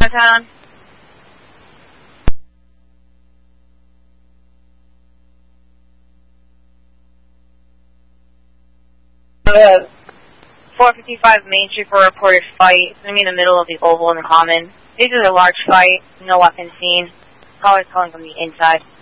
downtown. Go ahead. 455 Main Street for a reported fight. It's going to be in the middle of the Oval and the Common. This is a large fight. No weapons seen. Callers calling from the inside.